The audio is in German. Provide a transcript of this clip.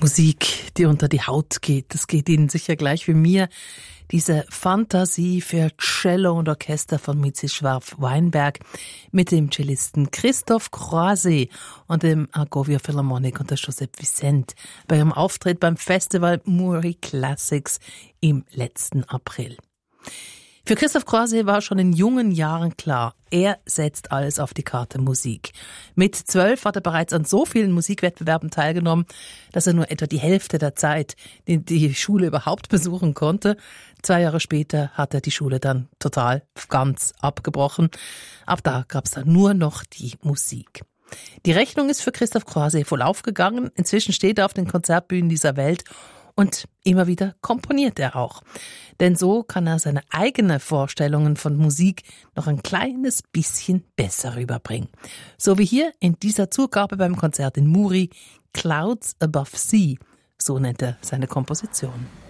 Musik, die unter die Haut geht. Das geht Ihnen sicher gleich wie mir. Diese Fantasie für Cello und Orchester von Mieczysław Weinberg mit dem Cellisten Christoph Croiset und dem Argovia Philharmonic und der Joseph Vicent bei ihrem Auftritt beim Festival Muri Classics im letzten April. Für Christoph Croiset war schon in jungen Jahren klar, er setzt alles auf die Karte Musik. Mit 12 hat er bereits an so vielen Musikwettbewerben teilgenommen, dass er nur etwa die Hälfte der Zeit die Schule überhaupt besuchen konnte. 2 Jahre später hat er die Schule dann ganz abgebrochen. Ab da gab es dann nur noch die Musik. Die Rechnung ist für Christoph Croiset voll aufgegangen. Inzwischen steht er auf den Konzertbühnen dieser Welt. Und immer wieder komponiert er auch. Denn so kann er seine eigenen Vorstellungen von Musik noch ein kleines bisschen besser rüberbringen. So wie hier in dieser Zugabe beim Konzert in Muri, Clouds Above Sea, so nennt er seine Komposition.